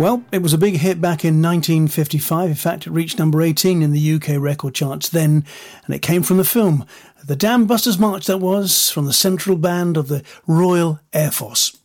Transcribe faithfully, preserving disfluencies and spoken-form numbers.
Well, it was a big hit back in nineteen fifty-five. In fact, it reached number eighteen in the U K record charts then, and it came from the film The Dam Busters March, that was, from the Central Band of the Royal Air Force.